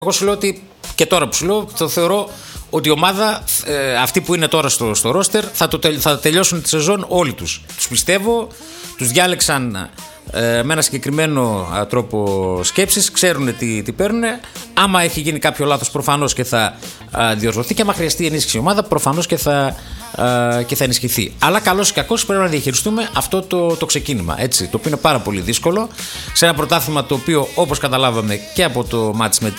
Εγώ σου λέω ότι και τώρα που σου λέω, το θεωρώ ότι η ομάδα αυτή που είναι τώρα στο ρόστερ θα τελειώσουν τη σεζόν όλοι τους. Τους πιστεύω, τους διάλεξαν με ένα συγκεκριμένο τρόπο σκέψης, ξέρουν τι παίρνουν. Άμα έχει γίνει κάποιο λάθος, προφανώς και θα διορθωθεί, και άμα χρειαστεί ενίσχυση η ομάδα, προφανώς και θα ενισχυθεί. Αλλά καλώς ή κακώς πρέπει να διαχειριστούμε αυτό το ξεκίνημα, έτσι, το οποίο είναι πάρα πολύ δύσκολο σε ένα πρωτάθλημα το οποίο, όπως καταλάβαμε και από το μάτς με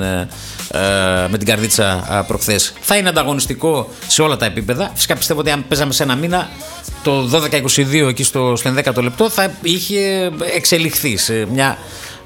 την Καρδίτσα προχθές, θα είναι ανταγωνιστικό σε όλα τα επίπεδα. Φυσικά πιστεύω ότι αν παίζαμε σε ένα μήνα, το 12-22 εκεί στο 11ο λεπτό θα είχε εξελιχθεί σε μια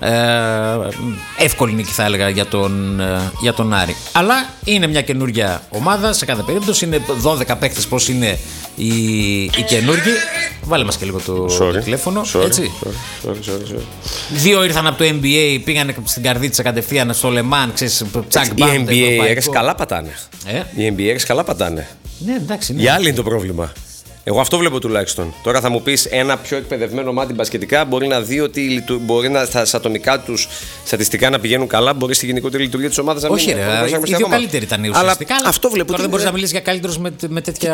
εύκολη νίκη, θα έλεγα, για τον Άρη. Αλλά είναι μια καινούργια ομάδα σε κάθε περίπτωση. Είναι 12 παίκτες, πώς είναι οι καινούργοι. Βάλε μας και λίγο το τηλέφωνο. Έτσι. Sorry. Δύο ήρθαν από το NBA, πήγανε στην Καρδίτσα κατευθείαν στο Λεμάν. Οι NBA καλά πατάνε. Οι NBA καλά πατάνε. Ναι, εντάξει. Οι άλλοι είναι το πρόβλημα. Εγώ αυτό βλέπω τουλάχιστον. Τώρα θα μου πεις, ένα πιο εκπαιδευμένο μάτι μπασκετικά μπορεί να δει ότι μπορεί στα ατομικά τους στατιστικά να πηγαίνουν καλά, μπορεί στη γενικότερη λειτουργία της ομάδας να μην. Όχι, οι δύο καλύτεροι ήταν ουσιαστικά. Αλλά αυτό βλέπω. Τώρα δεν μπορείς να μιλήσεις για καλύτερους με τέτοια.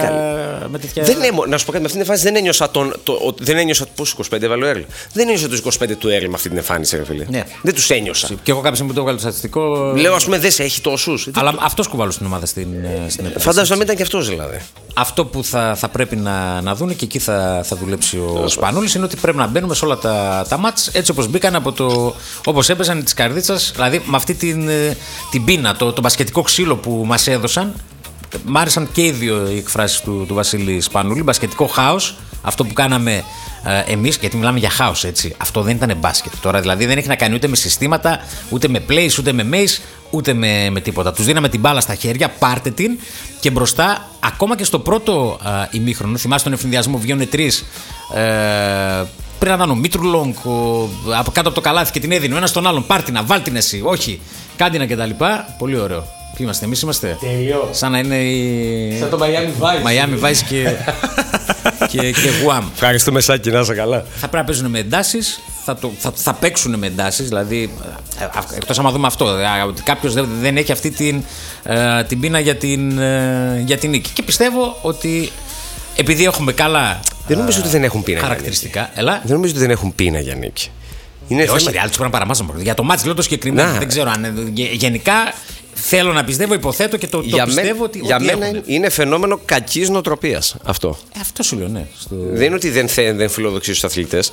Να σου πω κάτι, με αυτήν την εμφάνιση δεν ένιωσα. Πόσο 25 έβαλε ο Έρλ. Δεν ένιωσα τους 25 του Έρλ με αυτή την εμφάνιση, ρε φίλε. Ναι. Δεν τους ένιωσα. Και εγώ κάποια στιγμή που το έβγαλε το στατιστικό. Λέω, ας πούμε, δεν σε έχει τόσους. Αλλά αυτός κουβάλω στην ομάδα στην Φαντάζομαι να μην ήταν και αυτός δηλαδή. Αυτό που θα πρέπει να δουν, και εκεί θα δουλέψει ο Σπανούλης, είναι ότι πρέπει να μπαίνουμε σε όλα τα μάτς έτσι όπως μπήκαν, όπως έπαιζαν της Καρδίτσας, δηλαδή με αυτή την πείνα, το μπασκετικό ξύλο που μας έδωσαν. Μ' άρεσαν και οι δύο οι εκφράσεις του Βασίλη Σπανούλη. Μπασκετικό χάος, αυτό που κάναμε εμείς, γιατί μιλάμε για χάος, έτσι. Αυτό δεν ήταν μπάσκετ. Τώρα δηλαδή δεν έχει να κάνει ούτε με συστήματα, ούτε με plays, ούτε με mace, ούτε με τίποτα. Τους δίναμε την μπάλα στα χέρια, πάρτε την, και μπροστά, ακόμα και στο πρώτο ημίχρονο, θυμάστε τον ευνηδιασμό, βγαίνουν τρεις. Πριν να ήταν ο Μήτρουλονγκ από κάτω από το καλάθι και την έδινε ο ένας στον άλλον. Πάρτινα, βάλτιν εσύ, όχι, κάντινα κτλ. Πολύ ωραίο. Ποιοι είμαστε, εμείς είμαστε. Τέλειο. Σαν να είναι σαν το Miami Vice. και Guam. Ευχαριστούμε, Σάκη, να είσαι καλά. Θα πρέπει να παίζουν με εντάσεις, θα παίξουν με εντάσεις, δηλαδή, εκτός άμα δούμε αυτό, ότι κάποιος δεν έχει αυτή την πείνα για την νίκη. Και πιστεύω ότι επειδή έχουμε καλά. Δεν νομίζω ότι δεν έχουν πείνα χαρακτηριστικά. Δεν νομίζω ότι δεν έχουν πείνα για νίκη. Όχι, οι άλλοι τους πρέπει να παραμάσουν. Για το μάτς λέω το συγκεκριμένο. Δεν ξέρω αν. Γενικά θέλω να πιστεύω, υποθέτω και το πιστεύω ότι. Για μένα είναι φαινόμενο κακής νοοτροπίας αυτό. Αυτό σου λέω, ναι. Δεν είναι ότι δεν φιλοδοξεί στους αθλητές.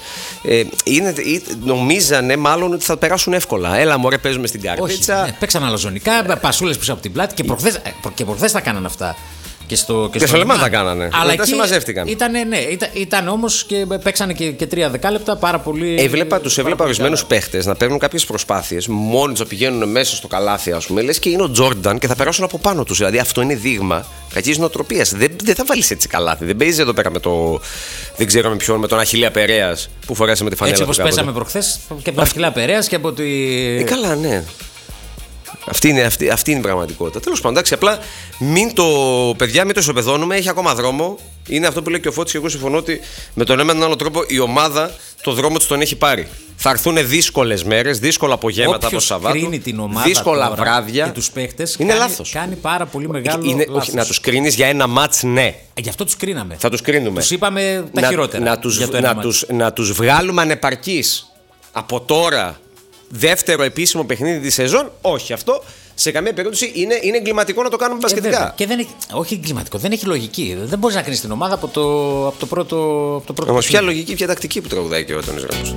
Νομίζανε μάλλον ότι θα περάσουν εύκολα. Έλα, μωρέ, παίζουμε στην Καρδίτσα. Παίξαν αλαζονικά, πασούλες πίσω από την πλάτη, και προχθές τα κάνανε αυτά. Και στο Λεμάν τα κάνανε. Αλλά μετά συμμαζεύτηκαν. Ήταν όμως και παίξανε και 3 δεκάλεπτα πάρα πολύ. Τους έβλεπα ορισμένους παίχτες να παίρνουν κάποιες προσπάθειες, μόνοι τους να πηγαίνουν μέσα στο καλάθι, ας πούμε, λες και είναι ο Τζόρνταν και θα περάσουν από πάνω τους. Δηλαδή αυτό είναι δείγμα κακής νοοτροπίας. Δεν θα βάλεις έτσι καλάθι. Δεν παίζεις εδώ πέρα με το. Δεν ξέρω με ποιον, με τον Αχιλλέα Περέας που φορέσαμε τη φανέλα. Έτσι όπως παίζαμε προχθές και από τον Αχιλλέα Περέας και από τη. Καλά, ναι. Αυτή είναι η πραγματικότητα. Τέλος πάντων, εντάξει, απλά παιδιά, μην το ισοπεδώνουμε, έχει ακόμα δρόμο. Είναι αυτό που λέει και ο Φώτης, και εγώ συμφωνώ ότι με τον ένα ή τον άλλο τρόπο η ομάδα το δρόμο της τον έχει πάρει. Θα έρθουν δύσκολες μέρες, δύσκολα απογεύματα από Σαββάτο. Κρίνει την ομάδα δύσκολα βράδια. Και τους παίχτες. Είναι λάθος. Κάνει πάρα πολύ μεγάλο λάθος. Όχι, να τους κρίνεις για ένα μάτς, ναι. Γι' αυτό τους κρίναμε. Θα τους κρίνουμε. Τους είπαμε τα χειρότερα. Να τους βγάλουμε ανεπαρκείς από τώρα. Δεύτερο επίσημο παιχνίδι τη σεζόν, όχι αυτό. Σε καμία περίπτωση είναι εγκληματικό να το κάνουμε μπασκετικά. Και όχι εγκληματικό, δεν έχει λογική. Δεν μπορεί να κρίνει την ομάδα από το πρώτο. Όμως ποια λογική, ποια τακτική που τραγουδάει και ο Ατώνης Ρέμος.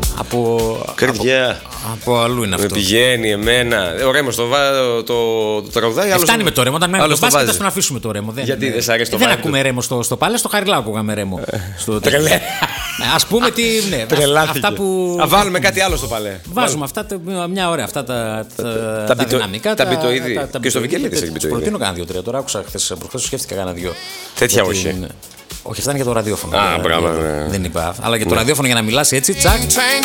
Από αλλού είναι αυτό. Με πηγαίνει εμένα. Ο Ρέμος το τραγουδάει. Φτάνει με το Ρέμο. Όταν μένει το μπάσκετ, θα τον αφήσουμε το Ρέμο. Γιατί δεν σ' αρέσει το Δεν ακούμε Ρέμο στο Πάλε, στο Χαριλάου ακούγαμε Ρέμο. Ας πούμε τι. Αυτά που. Α, βάλουμε κάτι άλλο στο Παλέ. Βάζουμε αυτά μια ώρα, αυτά τα δυναμικά. Τα πει το ήδη. Και στο Βικελίδης έχει πει το ήδη. Προτείνω κάνα 2-3. Τώρα άκουσα προχθές, σκέφτηκα κάνα 2. Τέτοια όχι. Όχι, αυτά είναι για το ραδιόφωνο. Μπράβο. Δεν είπα. Αλλά για το ραδιόφωνο για να μιλάς έτσι, τσακ.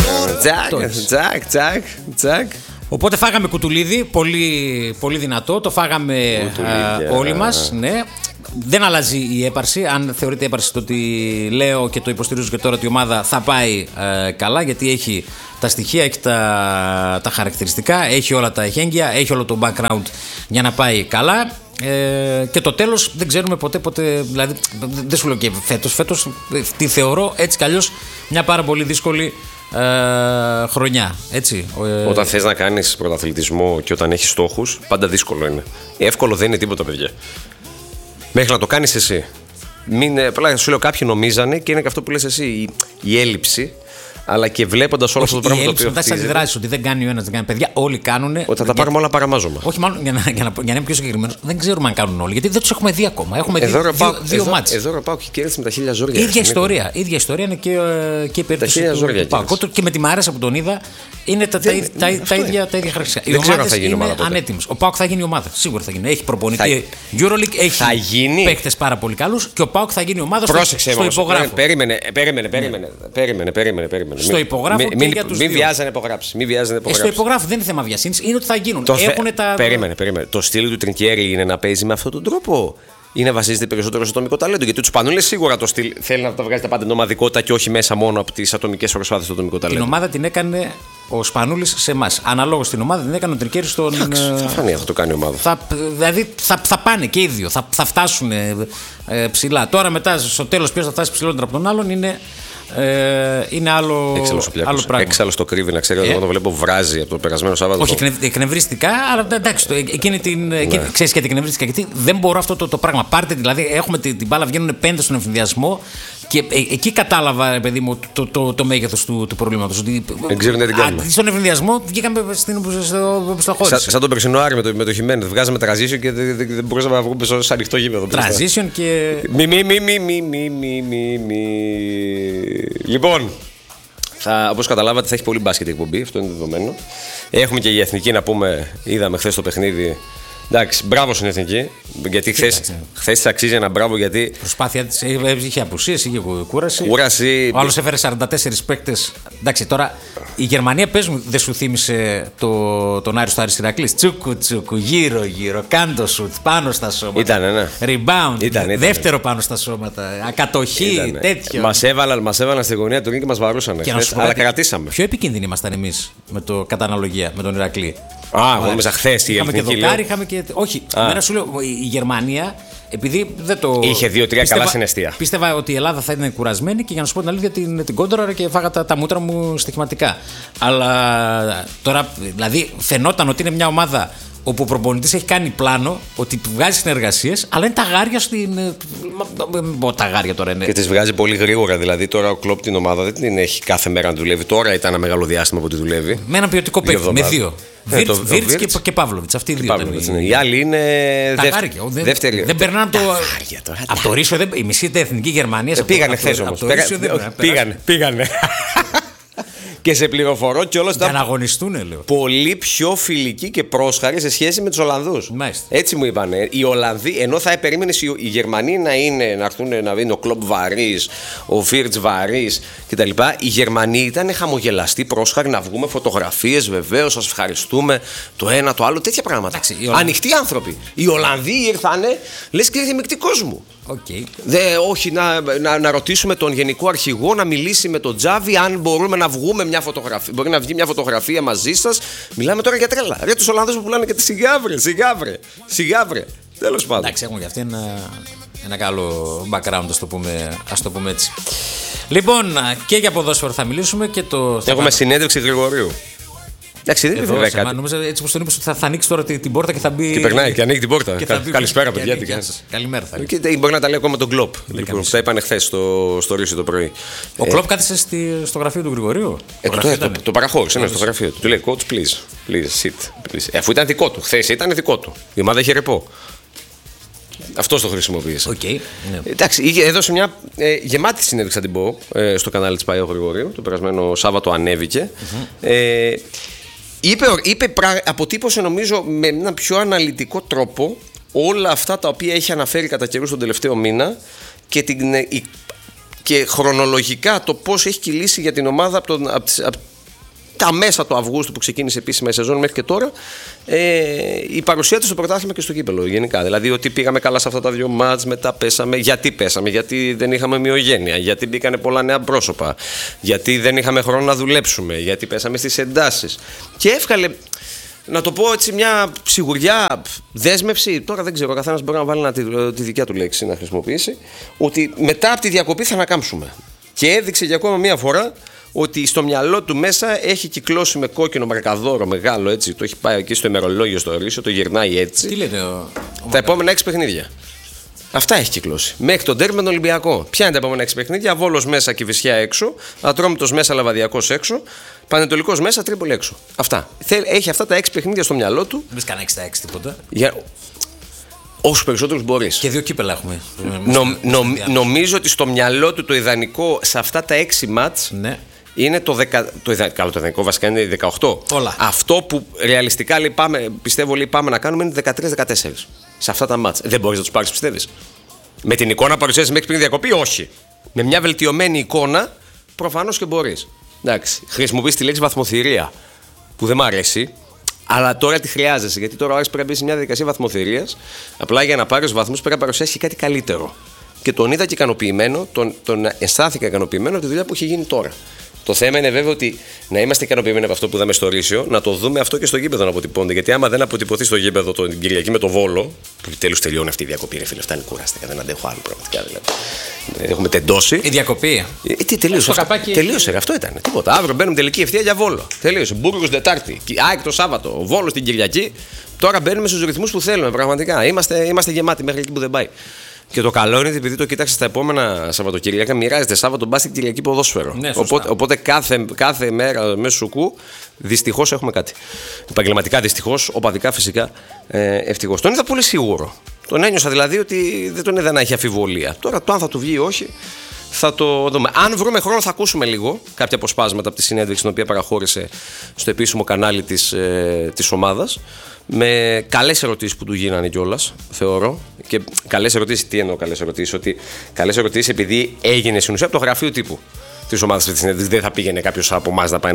Τσακ. Οπότε φάγαμε κουτουλίδι, πολύ δυνατό. Το φάγαμε όλοι μας. Ναι. δεν αλλάζει η έπαρση. Αν θεωρείται έπαρση, το ότι λέω και το υποστηρίζω και τώρα ότι η ομάδα θα πάει καλά, γιατί έχει τα στοιχεία, έχει τα χαρακτηριστικά, έχει όλα τα εχέγγυα, έχει όλο το background για να πάει καλά. Και το τέλος δεν ξέρουμε ποτέ, δηλαδή δεν σου λέω και φέτος τη θεωρώ έτσι κι αλλιώς μια πάρα πολύ δύσκολη χρονιά, έτσι. Όταν θες να κάνεις πρωταθλητισμό και όταν έχεις στόχους, πάντα δύσκολο είναι. Εύκολο δεν είναι τίποτα, παιδιά. Μέχρι να το κάνεις εσύ. Απλά σου λέω, κάποιοι νομίζανε, και είναι και αυτό που λες εσύ, η έλλειψη. Αλλά και βλέποντας όλο αυτό το πράγμα το οποίο. Μετά τι αντιδράσεις, ότι δεν κάνει ο ένας, δεν κάνει. Παιδιά, όλοι κάνουν. Ότι θα τα πάρουμε όλα παραμάζωμα. Όχι, μάλλον για να είμαι πιο συγκεκριμένο, δεν ξέρουμε αν κάνουν όλοι. Γιατί δεν τους έχουμε δει ακόμα. Έχουμε δύο μάτς. Εδώ πάω και κέρδισε με τα 1000 ζόρια. Ίδια ιστορία είναι και η περίπτωση του Πάου. Και με τη Μαράσα που τον είδα, είναι τα ίδια χαρακτηριστικά. Οι ομάδες είναι ανέτοιμες. Ο Πάουκ θα γίνει ομάδα. Σίγουρα θα γίνει. Έχει προπονητή EuroLeague, έχει παίκτες πάρα πολύ καλούς και ο Πάουκ θα γίνει ομάδα στο υπογράφο. Περίμενε. Στο υπογράφο και για τους δύο. Μην βιάζει να υπογράψει. Στο υπογράφο δεν είναι θέμα βιασύνης, είναι ότι θα γίνουν. Περίμενε. Το στυλ του Τρινκιέρι είναι να παίζει με αυτόν τον τρόπο. Ή να βασίζεται περισσότερο στο ατομικό ταλέντο. Γιατί του Σπανούλες σίγουρα το στυλ θέλει να τα βγάζει τα πάντα την ομαδικότητα και όχι μέσα μόνο από τις ατομικές προσπάθειες στο ατομικό ταλέντο. Την ομάδα την έκανε ο Σπανούλης σε εμάς. Αναλόγως την ομάδα την έκανε ο Τρινκιέρι στον. Θα φανεί αυτό το κάνει η ομάδα. Δηλαδή θα πάνε και οι δύο. Θα φτάσουν ψηλά. Τώρα μετά στο τέλος ποιος θα φτάσει ψηλότερα από τον άλλον είναι άλλο πράγμα. Έξαλλο το κρύβει, να ξέρει ότι όταν το βλέπω βράζει από το περασμένο Σάββατο. Όχι, εκνευρίστηκα, αλλά εντάξει, ξέρεις γιατί εκνευρίστηκα. Γιατί δεν μπορώ αυτό το πράγμα. Πάρτε, δηλαδή, έχουμε την μπάλα, βγαίνουν 5 στον εμφυνδιασμό και εκεί κατάλαβα, παιδί μου, το μέγεθος του προβλήματος. Δεν ξέρουν τι την κάνουμε. Στον εμφυνδιασμό βγήκαμε στο χώρο. Σαν τον περσινό Άρη με το Χιμένez. Βγάζαμε transition και δεν μπορούσαμε να βγούμε σε ανοιχτό γήπεδο. Transition και. Λοιπόν, όπως καταλάβατε, θα έχει πολύ μπάσκετ η εκπομπή, αυτό είναι δεδομένο. Έχουμε και η Εθνική να πούμε, είδαμε χθες το παιχνίδι. Εντάξει, μπράβο στην Εθνική. Γιατί χθες της αξίζει ένα μπράβο, γιατί. Προσπάθεια της είχε απουσίες, είχε κούραση. Ο άλλος έφερε 44 παίκτες. Εντάξει, τώρα η Γερμανία, πες μου, δεν σου θύμισε τον Άρη στο Άρης Ηρακλής. Τσούκου, γύρω, κάντο σουτ, πάνω στα σώματα. Ήτανε, ναι. Rebound, Ήτανε. δεύτερο πάνω στα σώματα. Ακατοχή, τέτοιο. Μας έβαλαν στη γωνία του ring και μας βαρούσαν. Αλλά κρατήσαμε. Πιο επικίνδυνοι ήμασταν εμείς κατά αναλογία με τον Ηρακλή. Νόμιζα χθες η Εθνική. Είχαμε και δοκάρι, είχαμε και. Όχι, μέρα σου λέω, η Γερμανία, επειδή δεν το. Είχε 2-3 καλά συναισθία. Πίστευα ότι η Ελλάδα θα ήταν κουρασμένη και για να σου πω την αλήθεια την κόντρα και φάγα τα μούτρα μου στοιχηματικά. Αλλά τώρα, δηλαδή, φαινόταν ότι είναι μια ομάδα όπου ο προπονητής έχει κάνει πλάνο, ότι του βγάζει συνεργασίες, αλλά είναι τα γάρια στην. Τα γάρια τώρα είναι. Και τις βγάζει πολύ γρήγορα. Δηλαδή, τώρα ο Κλοπ την ομάδα δεν την έχει κάθε μέρα να δουλεύει. Τώρα ήταν ένα μεγάλο διάστημα που τη δουλεύει. Με ένα ποιοτικό παίκτη. Με δύο. Βίρτς και Παύλοβιτς. Αυτοί οι δύο. Οι άλλοι είναι. Τα γάρια. Δεύτερη. Δεν περνάνε από το Ρήσο. Η μισή εθνική Γερμανία. Πήγανε χθες όμως. Πήγανε. Και σε πληροφορώ κιόλας ήταν να αγωνιστούν, λέω. Πολύ πιο φιλικοί και πρόσχαροι σε σχέση με τους Ολλανδούς. Μάλιστα. Έτσι μου είπανε. Οι Ολλανδοί, ενώ θα περίμενε οι Γερμανοί να έρθουν να είναι ο Κλοπ βαρύς, ο Βίρτς βαρύς κτλ. Οι Γερμανοί ήταν χαμογελαστοί, πρόσχαροι, να βγούμε φωτογραφίες, βεβαίως, σας ευχαριστούμε, το ένα, το άλλο, τέτοια πράγματα. Ανοιχτοί άνθρωποι. Οι Ολλανδοί ήρθανε, λες και ήρθε μεικτικός μου. Okay. Όχι, να ρωτήσουμε τον Γενικό Αρχηγό να μιλήσει με τον Τζάβι αν μπορούμε να βγούμε μια φωτογραφία. Μπορεί να βγει μια φωτογραφία μαζί σας. Μιλάμε τώρα για τρέλα. Ρε τους Ολλανδούς που πουλάνε και τη σιγάβρε. Τέλος πάντων. Εντάξει, έχουμε για αυτή ένα καλό background, ας το πούμε έτσι. Λοιπόν, και για ποδόσφαιρο θα μιλήσουμε και το. Έχουμε συνέντευξη Γρηγορίου. Εντάξει, δεν είναι βέβαια κάτι. Νομίζω έτσι όπως τον είπες ότι θα ανοίξει τώρα την πόρτα και θα μπει. Και περνάει και ανοίγει την πόρτα. Καλησπέρα, παιδιά. Καλημέρα θα και μπορεί να τα λέει ακόμα τον Κλοπ. Λοιπόν, τα είπανε χθες στο Ρήσο το πρωί. Ο Κλοπ κάθισε στο γραφείο του Γρηγορίου. Το παραχώρησε στο γραφείο του. Του λέει coach, please sit. Αφού ήταν δικό του. Χθες ήταν δικό του. Η ομάδα είχε ρεπό. Αυτό το χρησιμοποίησε. Okay, ναι. Εντάξει, έδωσε μια γεμάτη συνέντευξη, θα την πω, στο κανάλι της ΠΑΕ ο Γρηγορίου. Το περασμένο Σάββατο ανέβηκε. Αποτύπωσε νομίζω με έναν πιο αναλυτικό τρόπο όλα αυτά τα οποία έχει αναφέρει κατά καιρούς τον τελευταίο μήνα και χρονολογικά το πώς έχει κυλήσει για την ομάδα τα μέσα του Αυγούστου που ξεκίνησε επίσημα η σεζόν μέχρι και τώρα, η παρουσία της στο πρωτάθλημα και στο κύπελο γενικά. Δηλαδή ότι πήγαμε καλά σε αυτά τα δύο μάτς, μετά πέσαμε. Γιατί πέσαμε? Γιατί δεν είχαμε ομοιογένεια, γιατί μπήκανε πολλά νέα πρόσωπα, γιατί δεν είχαμε χρόνο να δουλέψουμε, γιατί πέσαμε στις εντάσεις. Και έβγαλε, να το πω έτσι, μια σιγουριά, δέσμευση. Τώρα δεν ξέρω, ο καθένας μπορεί να βάλει τη δικιά του λέξη να χρησιμοποιήσει. Ότι μετά από τη διακοπή θα ανακάμψουμε. Και έδειξε για ακόμα μια φορά ότι στο μυαλό του μέσα έχει κυκλώσει με κόκκινο μαρκαδόρο μεγάλο, έτσι. Το έχει πάει εκεί στο ημερολόγιο στο Ρήσο, το γυρνάει έτσι. Τι λέτε, τα επόμενα 6 παιχνίδια. Αυτά έχει κυκλώσει. Μέχρι τον τέρμι με τον Ολυμπιακό. Ποια είναι τα επόμενα 6 παιχνίδια? Βόλος μέσα, Κηφισιά έξω. Ατρόμητος μέσα, Λαβαδιακός έξω. Πανετολικός μέσα, Τρίπολη έξω. Αυτά. Έχει αυτά τα 6 παιχνίδια στο μυαλό του. Μην κανένα 6 τίποτα. Όσους περισσότερους μπορείς. Και 2 κύπελα έχουμε. Νομίζω ότι στο μυαλό του το ιδανικό σε αυτά τα 6 μάτς, ναι, είναι το ιδανικό βασικά είναι 18. Όλα. Αυτό που ρεαλιστικά πιστεύω πάμε να κάνουμε είναι 13-14. Σε αυτά τα μάτς. Δεν μπορείς να τους πάρεις, πιστεύεις? Με την εικόνα παρουσίασης μέχρι πριν διακοπή, όχι. Με μια βελτιωμένη εικόνα, προφανώς και μπορείς. Εντάξει. Χρησιμοποιείς τη λέξη βαθμοθυρία, που δεν μ' αρέσει. Αλλά τώρα τη χρειάζεσαι, γιατί τώρα ο Άρης πρέπει να μπει σε μια διαδικασία βαθμοθυρίας. Απλά για να πάρει βαθμούς πρέπει να παρουσιάσει κάτι καλύτερο. Και τον είδα και ικανοποιημένο, τον αισθάνθηκα ικανοποιημένο από τη δουλειά που έχει γίνει τώρα. Το θέμα είναι βέβαια ότι να είμαστε ικανοποιημένοι από αυτό που είδαμε στο Ρήσιο, να το δούμε αυτό και στο γήπεδο να αποτυπώνεται. Γιατί άμα δεν αποτυπωθεί στο γήπεδο την Κυριακή με το Βόλο, που επιτέλους τελειώνει αυτή η διακοπή, ρε φίλε, φτάνει, κουράστηκα, δεν αντέχω άλλο πραγματικά δηλαδή. Έχουμε τεντώσει. Η διακοπή. Τελείωσε, αυτό ήταν. Τίποτα. Αύριο μπαίνουμε τελική ευθεία για Βόλο. Τελείωσε. Μπούργος Τετάρτη, ΑΕΚ το Σάββατο, Βόλο την Κυριακή. Τώρα μπαίνουμε στους ρυθμούς που θέλουμε πραγματικά. Είμαστε γεμάτοι μέχρι εκεί που δεν πάει. Και το καλό είναι επειδή το κοίταξε στα επόμενα Σαββατοκύριακα, μοιράζεται Σάββατο μπάσκετ, Κυριακή ποδόσφαιρο. Ναι, οπότε κάθε μέρα μέσω σουκού δυστυχώς έχουμε κάτι. Επαγγελματικά δυστυχώς, οπαδικά φυσικά ευτυχώς. Τον είδα πολύ σίγουρο. Τον ένιωσα δηλαδή ότι δεν τον είδα να έχει αμφιβολία. Τώρα το αν θα του βγει ή όχι θα το δούμε. Αν βρούμε χρόνο θα ακούσουμε λίγο κάποια αποσπάσματα από τη συνέντευξη την οποία παραχώρησε στο επίσημο κανάλι της ομάδας. Με καλές ερωτήσεις που του γίνανε κιόλας, θεωρώ. Και καλές ερωτήσεις, τι εννοώ καλές ερωτήσεις? Ότι καλές ερωτήσεις επειδή έγινε στην ουσία από το γραφείο τύπου της ομάδας της συνέντευξης. Δεν θα πήγαινε κάποιος από εμάς να πάει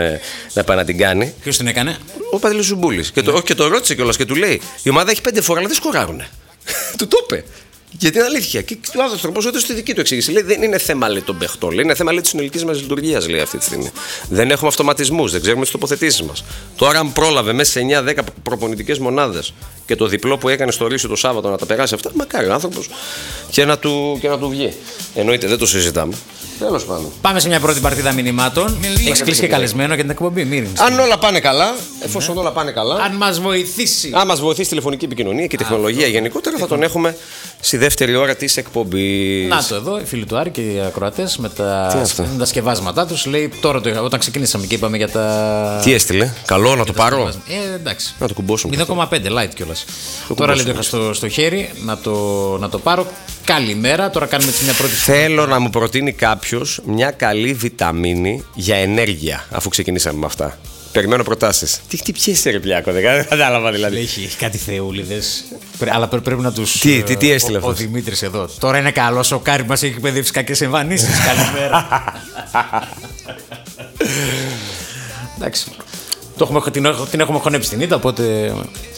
να την κάνει. Ποιος την έκανε? Ο Παντελής Ζουμπούλης. Και το ρώτησε κιόλας και του λέει: η ομάδα έχει 5 φορά, αλλά δεν σκοράρουνε. Του το είπε. Γιατί είναι αλήθεια. Και ο άλλο τρόπο ούτε στη δική του εξήγηση. Λέει: δεν είναι θέμα, λέει, των παιχτών. Λέει: είναι θέμα, λέει, τη συνολική μα λειτουργία, λέει, αυτή τη στιγμή. Δεν έχουμε αυτοματισμούς, δεν ξέρουμε τις τοποθετήσεις μας. Τώρα, αν πρόλαβε μέσα σε 9-10 προπονητικές μονάδες και το διπλό που έκανε στο Ρήσιο το Σάββατο να τα περάσει αυτά, μακάρι ο άνθρωπος και να του βγει. Εννοείται, δεν το συζητάμε. Τέλος πάντων. Πάμε σε μια πρώτη παρτίδα μηνυμάτων. Έχεις κλείσει και καλεσμένο για την εκπομπή. Αν όλα πάνε καλά, εφόσον όλα πάνε καλά. Αν μας βοηθήσει. Αν μας βοηθήσει τηλεφωνική επικοινωνία και τεχνολογία γενικότερα, θα τον έχουμε στη δεύτερη ώρα της εκπομπής. Να το εδώ, οι φίλοι του Άρη και οι ακροατές με τα σκευάσματά τους. Λέει τώρα όταν ξεκινήσαμε και είπαμε για τα. Τι έστειλε, καλό να το πάρω. Εντάξει. Να το κουμπώσουμε. 0,5 light κιόλας. Τώρα λέει το είχα στο χέρι να το πάρω. Καλημέρα, τώρα κάνουμε μια πρώτη. Θέλω να μου προτείνει κάποιος μια καλή βιταμίνη για ενέργεια, αφού ξεκινήσαμε με αυτά. Περιμένω προτάσεις. Τι πιέσε ρε Πλιάκο, δεν κατάλαβα δηλαδή. Έχει κάτι θεούλιδες, αλλά πρέπει να τους. Τι έστειλε αυτό? Ο Δημήτρης εδώ. Τώρα είναι καλός, ο Κάρι μας έχει παιδεύσει κακές εμφανίσεις. Καλημέρα. Εντάξει. Την έχουμε χωνέψει την ήττα, οπότε.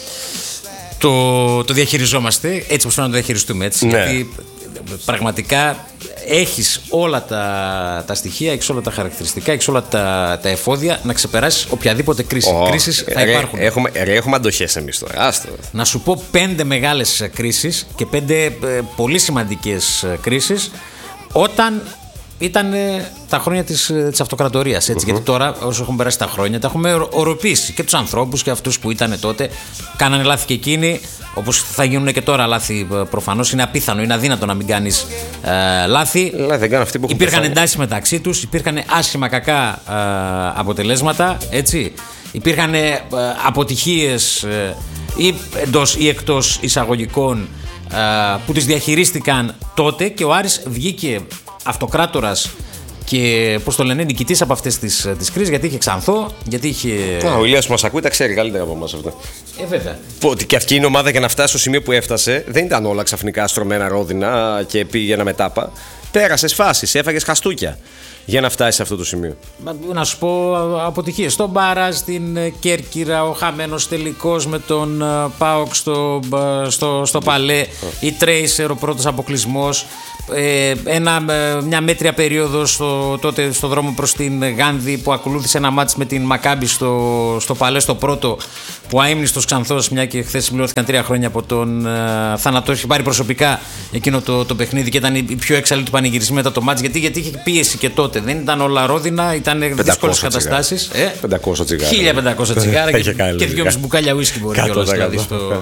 Το διαχειριζόμαστε έτσι όπως πρέπει να το διαχειριστούμε, έτσι. Ναι. Γιατί πραγματικά έχεις όλα τα στοιχεία, έχεις όλα τα χαρακτηριστικά, έχεις όλα τα εφόδια να ξεπεράσεις οποιαδήποτε κρίση. Κρίσεις θα υπάρχουν. Έχουμε αντοχές εμείς τώρα. Άστο. Να σου πω 5 μεγάλες κρίσεις και 5 πολύ σημαντικές κρίσεις όταν ήταν τα χρόνια της αυτοκρατορίας. Γιατί τώρα, όσο έχουν περάσει τα χρόνια, τα έχουμε οροποιήσει και τους ανθρώπους και αυτούς που ήταν τότε. Κάνανε λάθη και εκείνοι, όπως θα γίνουν και τώρα λάθη. Προφανώς είναι απίθανο, είναι αδύνατο να μην κάνεις λάθη. Υπήρχαν εντάσεις μεταξύ τους, υπήρχαν άσχημα κακά αποτελέσματα. Έτσι. Υπήρχαν αποτυχίες ή εντός ή εκτός εισαγωγικών που τις διαχειρίστηκαν τότε και ο Άρης βγήκε αυτοκράτορας και πώς το λένε, νικητής από αυτές τις κρίσεις, γιατί είχε Ξανθό, γιατί είχε. Ο Ηλίας που μας ακούει τα ξέρει καλύτερα από εμάς αυτά. Βέβαια. Ότι και αυτή η ομάδα για να φτάσει στο σημείο που έφτασε δεν ήταν όλα ξαφνικά στρωμένα ρόδινα και πήγαινα με τάπα. Πέρασες φάσεις, έφαγες χαστούκια για να φτάσεις σε αυτό το σημείο. Να σου πω αποτυχίες. Στον Μπαράζ, στην Κέρκυρα, ο χαμένος τελικός με τον ΠΑΟΚ στο Παλέ, η Τρέισερ, ο πρώτος αποκλεισμός. Μια μέτρια περίοδος τότε στο δρόμο προς την Γάνδη που ακολούθησε ένα μάτς με την Μακάμπι στο Παλέ, στο πρώτο, που αείμνηστος Ξανθός, μια και χθες συμπληρώθηκαν 3 χρόνια από τον θάνατο, έχει πάρει προσωπικά εκείνο το παιχνίδι και ήταν η πιο έξαλλη του πανηγυρισμοί μετά το μάτς, γιατί είχε πίεση και τότε. Δεν ήταν όλα ρόδινα, ήταν δύσκολες καταστάσεις. 500 τσιγάρα. 1500 τσιγάρα και 2,5 μπουκάλια ουίσκι μπορεί κιόλας. Δηλαδή,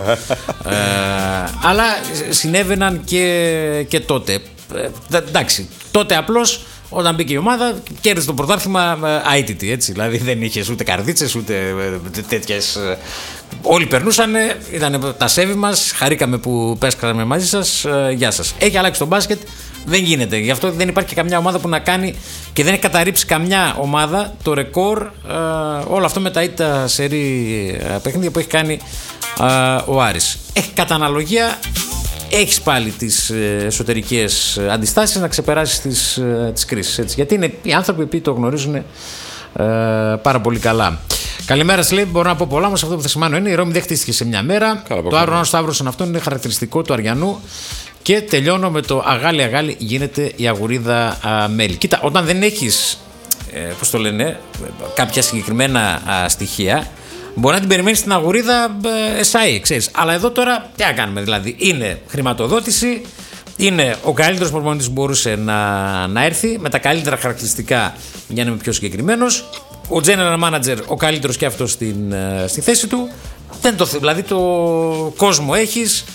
αλλά συνέβαιναν και τότε. Εντάξει, τότε απλώς όταν μπήκε η ομάδα κέρδισε το πρωτάθλημα αίτητη, έτσι. Δηλαδή δεν είχε ούτε καρδίτσες ούτε τέτοιες. Όλοι περνούσαν, ήταν τα σέβη μας. Χαρήκαμε που πέσκαμε μαζί σας. Γεια σας. Έχει αλλάξει το μπάσκετ. Δεν γίνεται. Γι' αυτό δεν υπάρχει και καμιά ομάδα που να κάνει και δεν έχει καταρρύψει καμιά ομάδα το ρεκόρ. Όλο αυτό με τα ήττα σερί παιχνίδια που έχει κάνει ο Άρης. Έχει κατά αναλογία. Έχεις πάλι τις εσωτερικές αντιστάσεις να ξεπεράσεις τις κρίσεις, έτσι. Γιατί είναι οι άνθρωποι που το γνωρίζουν πάρα πολύ καλά. Καλημέρα, λέει. Μπορώ να πω πολλά, όμως αυτό που θα σημάνω είναι η Ρώμη δεν χτίστηκε σε μια μέρα. Το Άρωνο Σταύρωσον, αυτό είναι χαρακτηριστικό του Αριανού. Και τελειώνω με το αγάλι γίνεται η αγουρίδα μέλι. Κοίτα, όταν δεν έχεις πώς το λένε, κάποια συγκεκριμένα στοιχεία, μπορεί να την περιμένεις στην αγουρίδα εσάι, ξέρεις. Αλλά εδώ τώρα τι να κάνουμε, δηλαδή. Είναι χρηματοδότηση, είναι ο καλύτερος προπονητής που μπορούσε να έρθει, με τα καλύτερα χαρακτηριστικά για να είμαι πιο συγκεκριμένος. Ο general manager, ο καλύτερος και αυτός στη θέση του. Δηλαδή το κόσμο έχεις.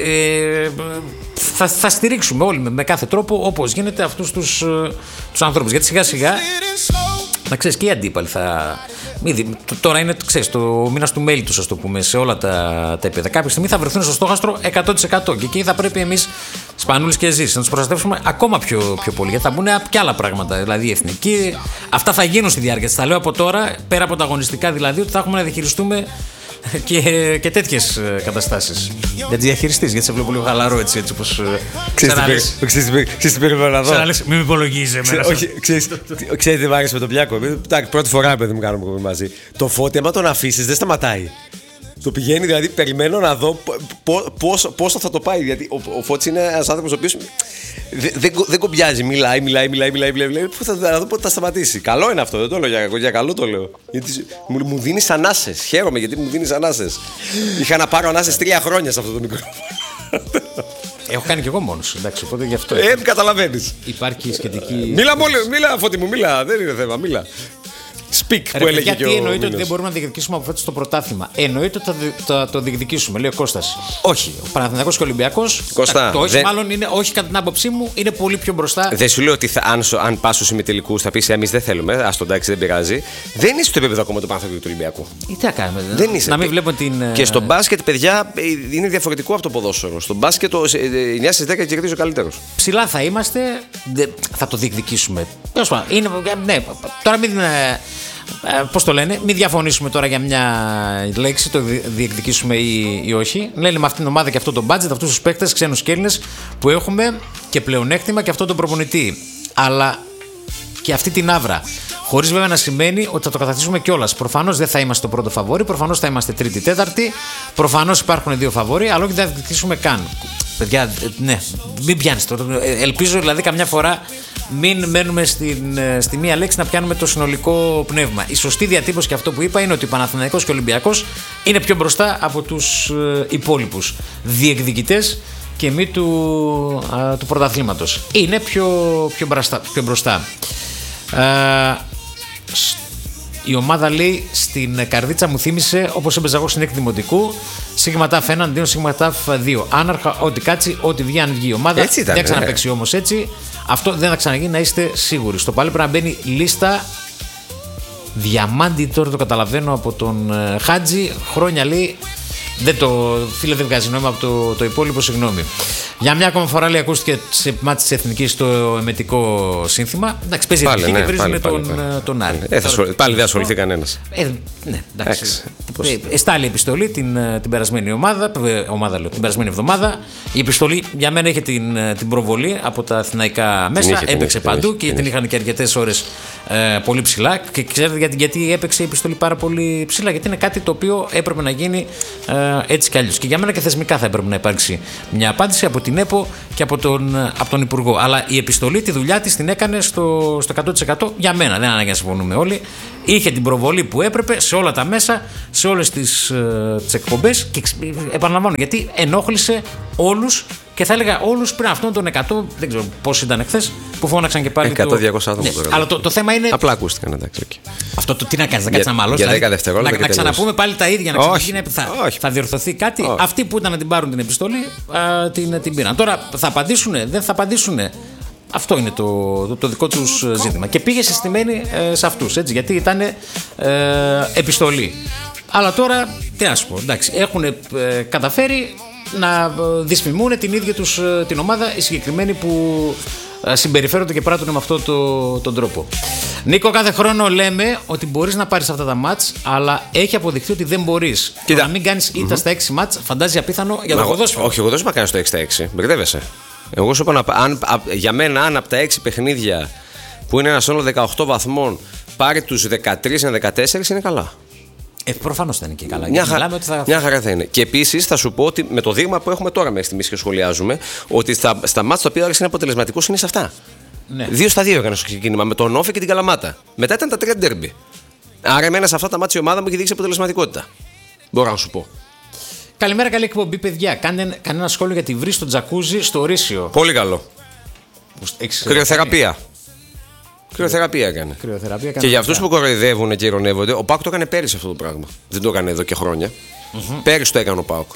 Θα στηρίξουμε όλοι με κάθε τρόπο, όπως γίνεται, αυτούς τους ανθρώπους. Γιατί σιγά σιγά, να ξέρεις, και οι αντίπαλοι τώρα είναι, ξέρεις, το μήνας του μέλη τους, ας το πούμε, σε όλα τα επίπεδα. Κάποια στιγμή θα βρεθούν στο στόχαστρο 100% και εκεί θα πρέπει εμείς, Σπανούλης και Ζήσης, να τους προστατεύσουμε ακόμα πιο πολύ. Γιατί θα μπουν και άλλα πράγματα. Δηλαδή, η εθνική, αυτά θα γίνουν στη διάρκεια. Τα λέω από τώρα, πέρα από τα αγωνιστικά δηλαδή, ότι θα έχουμε να διαχειριστούμε και τέτοιες καταστάσεις. Για τις διαχειριστείς, γιατί σε βλέπω λίγο χαλαρό έτσι όπως. Ξέρεις τι περιμένω να δω. Μην με υπολογίζει εμένα. Ξέρετε τι μ' άρεσε με τον Πιάκο. Πρώτη φορά, παιδί μου, κάνουμε κομμάτι μαζί. Το Φώτη, άμα τον αφήσεις, δεν σταματάει. Το πηγαίνει, δηλαδή περιμένω να δω πόσο θα το πάει. Γιατί ο Φώτης είναι ένας άνθρωπος ο οποίος δεν κομπιάζει, μιλάει. Να δω πότε θα σταματήσει. Καλό είναι αυτό, δεν το λέω για καλό το λέω. Γιατί μου δίνεις ανάσες. Χαίρομαι γιατί μου δίνεις ανάσες. Είχα να πάρω ανάσες 3 χρόνια σε αυτό το μικρόφωνο. Έχω κάνει κι εγώ μόνος, εντάξει, οπότε γι' αυτό. Καταλαβαίνεις. Υπάρχει σχετική. Μίλα, Φώτη μου, μίλα. Δεν είναι θέμα, μίλα. Speak, που έλεγε και ο. Γιατί εννοείται ότι δεν μπορούμε να διεκδικήσουμε από φέτος το πρωτάθλημα. Εννοείται ότι θα το διεκδικήσουμε, λέει ο Κώστας. Όχι. Ο Παναθηναϊκός και ο Ολυμπιακός. Κώστα. Το όχι, μάλλον είναι, όχι κατά την άποψή μου, είναι πολύ πιο μπροστά. Δεν σου λέω ότι αν πας στους ημιτελικούς θα πεις εμείς δεν θέλουμε, ας τον εντάξει, δεν πειράζει. Δεν είσαι στο επίπεδο ακόμα του Παναθηναϊκού και του Ολυμπιακού. Τι να κάνουμε, δεν είσαι. Να μην βλέπω την. Και στο μπάσκετ, παιδιά, είναι διαφορετικό από το ποδόσφαιρο. Στο μπάσκετ 9 στις 10 κερδίζει ο καλύτερος. Ψηλά θα είμαστε, θα το διεκδικήσουμε. Ναι, τώρα μην. Πώς το λένε, μην διαφωνήσουμε τώρα για μια λέξη, το διεκδικήσουμε ή όχι. Λένε με αυτήν την ομάδα και αυτό το budget, αυτούς τους παίκτες, ξένους και Έλληνες που έχουμε και πλεονέκτημα και αυτό τον προπονητή. Αλλά και αυτή την άβρα. Χωρίς βέβαια να σημαίνει ότι θα το κατακτήσουμε κιόλας. Προφανώς δεν θα είμαστε το πρώτο φαβόρι, προφανώς θα είμαστε τρίτη, τέταρτη. Προφανώς υπάρχουν 2 φαβόρι, αλλά όχι δεν θα διεκδικήσουμε καν. Παιδιά, ναι, μην πιάνεις τώρα. Ελπίζω δηλαδή καμιά φορά μην μένουμε στη μία λέξη να πιάνουμε το συνολικό πνεύμα. Η σωστή διατύπωση και αυτό που είπα είναι ότι ο Παναθηναϊκός και ο Ολυμπιακός είναι πιο μπροστά από τους υπόλοιπους διεκδικητές και μη του πρωταθλήματος. Είναι πιο μπροστά. Η ομάδα, λέει, στην καρδίτσα μου θύμισε όπως έπαιζα εγώ στην έκτη δημοτικού. Σίγμα τάφ 1 αντίον σίγμα τάφ 2. Άναρχα, ό,τι κάτσει, ό,τι βγει, αν βγει η ομάδα. Έτσι ήταν, δεν θα ξαναπαίξει όμως έτσι. Αυτό δεν θα ξαναγίνει, να είστε σίγουροι. Στο πάλι πρέπει να μπαίνει λίστα διαμάντη, τώρα το καταλαβαίνω από τον Χάτζη. Χρόνια, λέει, Φίλε, δεν βγάζει νόημα από το υπόλοιπο, συγγνώμη. Για μια ακόμα φορά, λέει, ακούστηκε σε μάτι της Εθνικής το εμετικό σύνθημα. Εντάξει, παίζει εθνική και βρίζει με τον Άρη. Πάλι δεν ασχοληθεί κανένας. Ναι, εντάξει. Εστάλει η επιστολή την περασμένη την περασμένη εβδομάδα. Η επιστολή για μένα είχε την προβολή από τα αθηναϊκά μέσα. Έπαιξε παντού και την είχαν και αρκετές ώρες πολύ ψηλά. Και ξέρετε γιατί έπαιξε η επιστολή πάρα πολύ ψηλά? Γιατί είναι κάτι το οποίο έπρεπε να γίνει έτσι κι αλλιώς. Και για μένα και θεσμικά θα έπρεπε να υπάρξει μια απάντηση από την ΕΠΟ και από τον Υπουργό. Αλλά η επιστολή τη δουλειά της την έκανε στο 100% για μένα. Δεν ανάγκη να συμφωνούμε όλοι. Είχε την προβολή που έπρεπε σε όλα τα μέσα, σε όλες τις εκπομπές. Και επαναλαμβάνω, γιατί ενόχλησε όλους. Και θα έλεγα όλους πριν αυτόν τον 100, δεν ξέρω πώς ήταν χθες, που φώναξαν και πάλι. 100-200 άτομα. Ναι, αλλά το θέμα είναι. Απλά ακούστηκαν, εντάξει. Αυτό τι να κάνεις, να κάτσεις να μαλώσεις? Για 10 δευτερόλεπτα. Να ξαναπούμε πάλι τα ίδια, να ξαναγίνει. Θα διορθωθεί κάτι? Όχι. Αυτοί που ήταν να την πάρουν την επιστολή την πήραν. Τώρα θα απαντήσουνε, δεν θα απαντήσουνε. Αυτό είναι το δικό τους ζήτημα. Και πήγε συστημένη σε αυτούς, έτσι, γιατί ήταν επιστολή. Αλλά τώρα, τι να σου πω, εντάξει, έχουν καταφέρει να δυσφημούν την ίδια τους την ομάδα, οι συγκεκριμένοι που συμπεριφέρονται και πράττουν με αυτόν τον τρόπο. Νίκο, κάθε χρόνο λέμε ότι μπορείς να πάρεις αυτά τα μάτς, αλλά έχει αποδειχθεί ότι δεν μπορείς. Να μην κάνεις ήττα στα 6 μάτς, φαντάζει απίθανο για το ποδόσφαιρο. Όχι, εγώ δεν σου είπα κάνεις το 6 στα 6. Μπερδεύεσαι. Εγώ σου είπα για μένα, αν από τα 6 παιχνίδια που είναι ένα σύνολο 18 βαθμών πάρει τους 13 με 14, είναι καλά. Προφανώς θα είναι και καλά. Μια χαρά θα είναι. Και επίσης θα σου πω ότι με το δείγμα που έχουμε τώρα μέχρι στιγμής και σχολιάζουμε, ότι στα μάτς τα οποία είναι αποτελεσματικός είναι σε αυτά. Ναι. 2 στα 2 έκανε στο ξεκίνημα με τον Όφη και την Καλαμάτα. Μετά ήταν τα 3 ντέρμπι. Άρα, εμένα σε αυτά τα μάτς η ομάδα μου έχει δείξει αποτελεσματικότητα. Μπορώ να σου πω. Καλημέρα, καλή εκπομπή, παιδιά. Κανένα σχόλιο για τη βρύση στο τζακούζι στο Ρήσιο? Πολύ καλό. Κρυοθεραπεία. Κρυοθεραπεία έκανε. Και για αυτούς που κοροϊδεύουν και ειρωνεύονται, ο Πάοκ το έκανε πέρυσι αυτό το πράγμα. Δεν το έκανε εδώ και χρόνια. Πέρυσι το έκανε ο Πάοκ.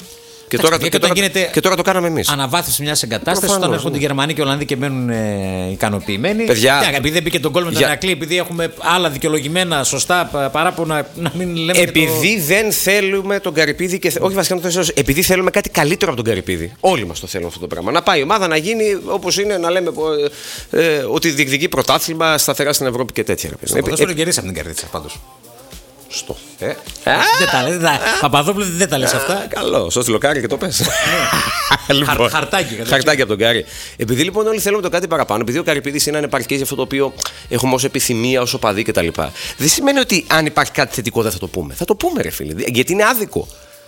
Και τώρα το κάναμε εμείς. Αναβάθμιση μιας εγκατάστασης, όταν έρχονται οι Γερμανοί και οι Ολλανδοί και μένουν ικανοποιημένοι. Παιδιά, επειδή δεν μπήκε τον γκολ με τον Ηρακλή, επειδή έχουμε άλλα δικαιολογημένα σωστά παράπονα, να μην λέμε. Επειδή δεν θέλουμε τον Καρυπίδη και. Όχι βασικά το θέλω. Επειδή θέλουμε κάτι καλύτερο από τον Καρυπίδη. Όλοι μας το θέλουμε αυτό το πράγμα. Να πάει η ομάδα να γίνει όπως είναι, να λέμε ότι διεκδικεί πρωτάθλημα σταθερά στην Ευρώπη και τέτοια. Αυτό το γυρίσει από την καρδίτσα πάντως. Στο. Δεν τα λες. Παπαδόπουλο, δεν τα λες αυτά. Καλό. Στο στυλοκάρι και το πες. Χαρτάκι από τον Κάρι. Επειδή λοιπόν όλοι θέλουμε το κάτι παραπάνω, επειδή ο Καρυπίδης είναι ανεπαρκής για αυτό το οποίο έχουμε ως επιθυμία, ως οπαδοί κτλ. Δεν σημαίνει ότι αν υπάρχει κάτι θετικό δεν θα το πούμε. Θα το πούμε, ρε φίλε. Γιατί είναι άδικο.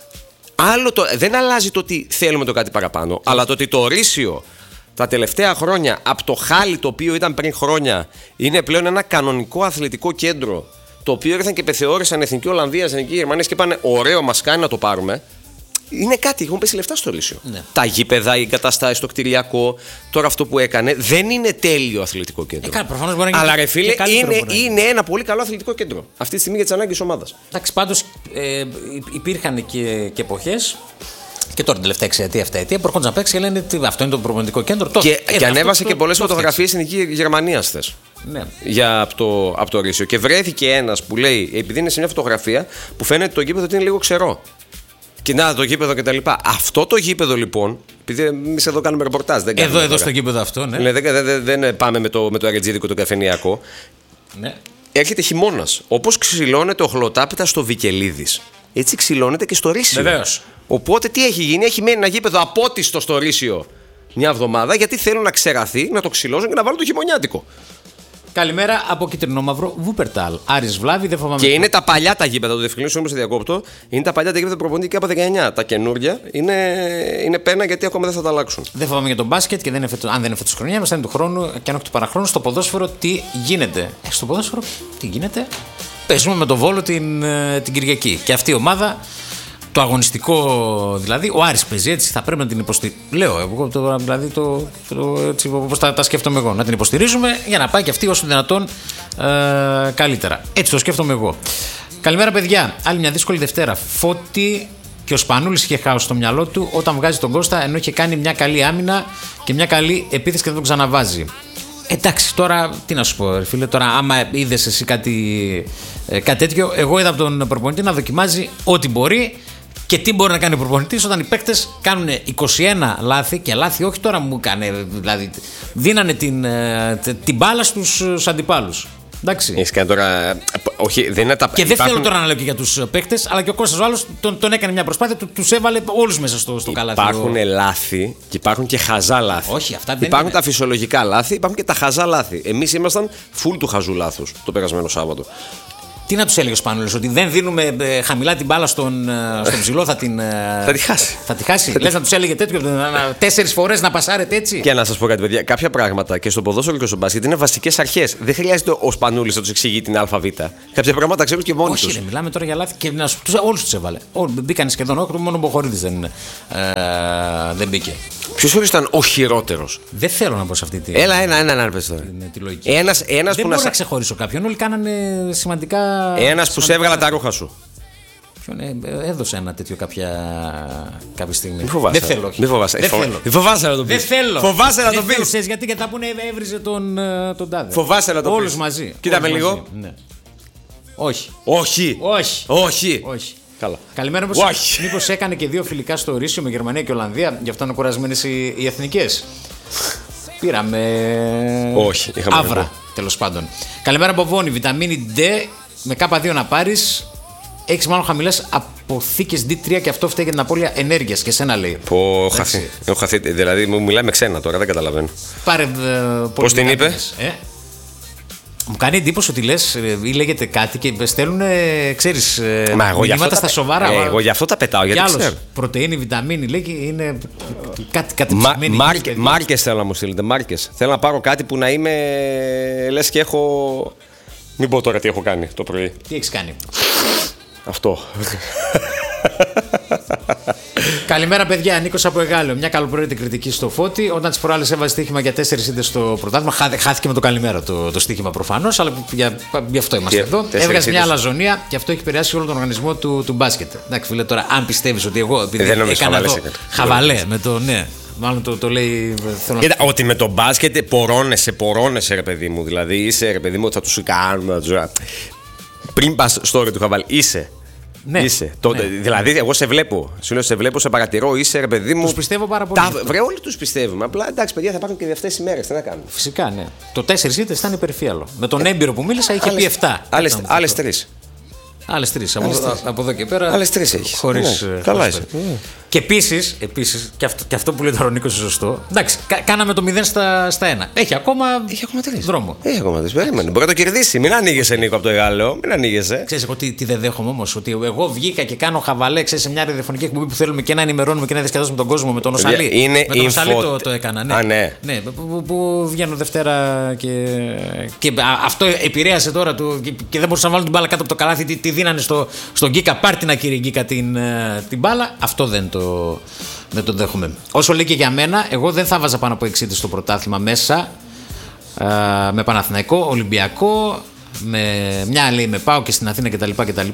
Δεν αλλάζει το ότι θέλουμε το κάτι παραπάνω, αλλά το ότι το Ρήσιο τα τελευταία χρόνια από το χάλι το οποίο ήταν πριν χρόνια είναι πλέον ένα κανονικό αθλητικό κέντρο. Το οποίο ήρθαν και πεθεώρησαν Εθνική Ολλανδία, Εθνική Γερμανία και είπαν: ωραίο, μας κάνει να το πάρουμε. Είναι κάτι, έχουν πέσει λεφτά στο Ρήσιο. Ναι. Τα γήπεδα, οι εγκαταστάσεις, το κτηριακό, τώρα αυτό που έκανε δεν είναι τέλειο αθλητικό κέντρο. Αλλά ρε φίλε, είναι ένα πολύ καλό αθλητικό κέντρο αυτή τη στιγμή για τις ανάγκες της ομάδας. Εντάξει, πάντως υπήρχαν και εποχές. Και τώρα την τελευταία 6 ετία που έρχονταν να παίξει και λένε ότι αυτό είναι το προπονητικό κέντρο. Και ανέβασε και πολλές φωτογραφίες στην Εθνική Γερμανία χθες. Ναι. Από το Ρήσιο. Και βρέθηκε ένας που λέει, επειδή είναι σε μια φωτογραφία που φαίνεται το γήπεδο ότι είναι λίγο ξερό. Και να το γήπεδο κτλ. Αυτό το γήπεδο λοιπόν, επειδή εμείς εδώ κάνουμε ρεπορτάζ. Εδώ στο γήπεδο αυτό, ναι. Δεν πάμε με το αεριτζίδικο το καφενειακό. Ναι. Έρχεται χειμώνας. Όπως ξυλώνεται ο χλωτάπιτα στο Βικελίδης, έτσι ξυλώνεται και στο Ρήσιο. Βεβαίως. Οπότε τι έχει γίνει, έχει μένει ένα γήπεδο απότιστο στο Ρήσιο μια εβδομάδα, γιατί θέλουν να ξεραθεί, να το ξυλώσουν και να βάλουν το χειμωνιάτικο. Καλημέρα από κυτρινόμαυρο Βούπερταλ. Άρης Βλάβη, δεν φοβάμαι. Και είναι τα παλιά τα γήπεδα, το διευκρινίσω όμως σε διακόπτω. Είναι τα παλιά τα γήπεδα προπονητή και από 19. Τα καινούργια είναι πένα γιατί ακόμα δεν θα τα αλλάξουν. Δεν φοβάμαι για τον μπάσκετ και αν δεν είναι φέτος χρονιά, μας είναι του χρόνου και αν όχι του παραχρόνου. Στο ποδόσφαιρο τι γίνεται. Στο ποδόσφαιρο τι γίνεται. Παίζουμε με τον Βόλο την Κυριακή. Και αυτή η ομάδα. Το αγωνιστικό δηλαδή, ο Άρης παίζει έτσι, θα πρέπει να την υποστηρίζουμε. Λέω εγώ, δηλαδή έτσι, όπως τα σκέφτομαι εγώ. Να την υποστηρίζουμε για να πάει και αυτή όσο δυνατόν καλύτερα. Έτσι το σκέφτομαι εγώ. Καλημέρα, παιδιά. Άλλη μια δύσκολη Δευτέρα. Φώτη και ο Σπανούλης είχε χάος στο μυαλό του όταν βγάζει τον Κώστα, ενώ είχε κάνει μια καλή άμυνα και μια καλή επίθεση και δεν τον ξαναβάζει. Εντάξει, τώρα τι να σου πω, φίλε, τώρα άμα είδες εσύ κάτι τέτοιο, εγώ είδα από τον προπονητή να δοκιμάζει ό,τι μπορεί. Και τι μπορεί να κάνει ο προπονητής όταν οι παίκτες κάνουν 21 λάθη, και λάθη όχι τώρα μου κάνε, δηλαδή δίνανε την μπάλα στους αντιπάλους. Εντάξει. Τώρα, όχι, δεν είναι τα... Και δεν θέλω τώρα να λέω και για τους παίκτες, αλλά και ο Κώστας ο άλλος τον έκανε μια προσπάθεια, τους έβαλε όλους μέσα στο καλάθι. Υπάρχουν λάθη και υπάρχουν και χαζά λάθη. Όχι, αυτά δεν υπάρχουν τα φυσιολογικά λάθη, υπάρχουν και τα χαζά λάθη. Εμείς ήμασταν full του χαζού λάθους το περασμένο Σάββατο. Τι να τους έλεγε ο Σπανούλης, ότι δεν δίνουμε χαμηλά την μπάλα στον ψηλό, θα τη χάσει. Θα τη χάσει. Λες να τους έλεγε τέτοιο, 4 φορές να πασάρετε έτσι. Και να σας πω κάτι, παιδιά, κάποια πράγματα και στο ποδόσφαιρο και στο μπάσκετ είναι βασικές αρχές. Δεν χρειάζεται ο Σπανούλης να τους εξηγεί την ΑΒ. Κάποια πράγματα ξέρουν και μόνοι τους. Όχι, μιλάμε τώρα για λάθη και όλους τους έβαλε. Μπήκαν σχεδόν όχι, μόνο ο Μποχορίδης δεν μπήκε. Ποιος ήταν ο χειρότερος? Δεν θέλω να πω σε αυτή τη λογική. Δεν μπορώ να ξεχωρίσω κάποιον. Όλοι κάνανε σημαντικά. Ένας που σε έβγαλε τα ρούχα σου. Έδωσε ένα τέτοιο κάποια στιγμή. Μη φοβάσαι. Δεν θέλω. Μη φοβάσαι. Δεν Φοβάσαι να το πεις. Φοβάσαι να το πεις. Γιατί και τα πούνε έβριζε τον τάδε. Φοβάσαι να το πεις. Όλους μαζί. Κοίτα με λίγο. Όχι. Όχι. Καλά. Καλημέρα, μήπως έκανε και 2 φιλικά στο ορίσιο με Γερμανία και Ολλανδία, γι' αυτό είναι κουρασμένες οι εθνικές. Πήραμε. Όχι, είχαμε άβρα, τέλος πάντων. Καλημέρα από Βόνη, βιταμίνη D με K2 να πάρεις. Έχεις μάλλον χαμηλές αποθήκες D3 και αυτό φταίει για την απώλεια ενέργειας. Και σένα λέει. Έχω χαθεί. Δηλαδή μου μιλάει με ξένα τώρα, δεν καταλαβαίνω. Πάρε. Πώς την είπε? Μου κάνει εντύπωση ότι λες ή λέγεται κάτι και στέλνουν, ξέρεις, μηνύματα στα σοβαρά. Εγώ γι' αυτό τα πετάω. Γιατί άλλος, πρωτεΐνη, βιταμίνη, λέει, είναι κάτι Μάρκες θέλω να μου στείλετε, μάρκες. Θέλω να πάρω κάτι που να είμαι, λες και έχω... Μην πω τώρα τι έχω κάνει το πρωί. Τι έχεις κάνει? Αυτό. Καλημέρα, παιδιά. Νίκος από Εγάλεο. Μια καλοπροαίρετη κριτική στο Φώτη. Όταν τις προάλλες έβαζε στοίχημα για 4 ήττες στο πρωτάθλημα, χάθηκε με το καλημέρα το στοίχημα προφανώς, αλλά γι' αυτό είμαστε εδώ. Έβγαζε μια αλαζονία και αυτό έχει επηρεάσει όλο τον οργανισμό του μπάσκετ. Εντάξει, φίλε, τώρα, αν πιστεύεις ότι εγώ. Δεν νομίζω χαβαλέ με το ναι. Μάλλον το λέει. Κοίτα, ότι με το μπάσκετ πορώνεσαι, ρε παιδί μου. Δηλαδή είσαι, ρε παιδί μου, ότι θα του κάνουμε. Πριν πας στο όριο του χαβαλέ, είσαι. Ναι, είσαι. Ναι. Δηλαδή, εγώ σε βλέπω. Σε βλέπω, σε παρατηρώ, είσαι, ρε παιδί μου. Τους πιστεύω πάρα πολύ. Βρε, όλοι τους πιστεύουμε. Απλά εντάξει, παιδιά, θα υπάρχουν και αυτές τις ημέρες. Τι να κάνουμε. Φυσικά, ναι. Το 4 ήττες ήταν υπερφύαλο. Με τον έμπειρο που μίλησα είχε πει 7. Άλλες 3. Άλλες 3. Από εδώ και πέρα. Άλλες 3 έχει. Χωρίς. Καλά είσαι. Και επίσης, και αυτό που λέει τώρα ο Νίκος είναι σωστό. Εντάξει, κάναμε το 0 στα 1. Έχει ακόμα 3 δρόμο. Έχει ακόμα 3. Περίμενε. Μπορεί να το κερδίσει. Μην ανοίγεσαι, Νίκο, από το Εγάλεο. Μην ανοίγεσαι. Ξέρεις εγώ τι δεν δέχομαι όμως? Ότι εγώ βγήκα και κάνω χαβαλέ, ξέρεις, σε μια ραδιοφωνική εκπομπή που θέλουμε και να ενημερώνουμε και να διασκεδάσουμε τον κόσμο με τον Οσαλή. Με τον Οσαλή το έκανα. Ναι. Α, ναι. Ναι, που βγαίνω Δευτέρα και αυτό επηρέασε τώρα και δεν μπορούσαν να βάλουν την μπάλα κάτω από το καλάθι. Τη δίνανε στον Γκίκα. Πάρτι να, κύριε Γκίκα, την μπάλα. Αυτό δεν το δέχομαι. Όσο λέει και για μένα, εγώ δεν θα βάζα πάνω από 6 ήττες στο πρωτάθλημα μέσα. Με Παναθηναϊκό, Ολυμπιακό, με μια λέει με ΠΑΟΚ και στην Αθήνα κτλ.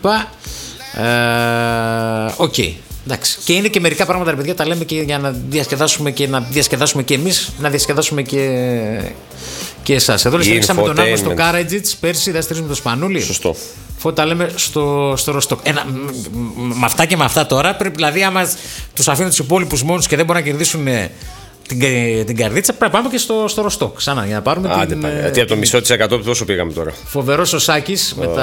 Οκ. Εντάξει. Και είναι και μερικά πράγματα, ρε παιδιά, τα λέμε και για να διασκεδάσουμε και εμείς, να διασκεδάσουμε και εσάς. Εδώ λες με τον Άγνωστο Κάρατζιτς πέρσι, δεν στηρίζουμε το Σπανούλη. Σωστό. Τα λέμε στο Ροστόκ. Με αυτά και με αυτά τώρα, πρέπει, δηλαδή, άμα τους αφήνουν τους υπόλοιπους μόνους και δεν μπορούν να κερδίσουν την καρδίτσα, πρέπει να πάμε και στο Ροστόκ. Ξανά για να πάρουμε τι από το μισό της εκατό πόσο πήγαμε τώρα. Φοβερός ο Σάκης με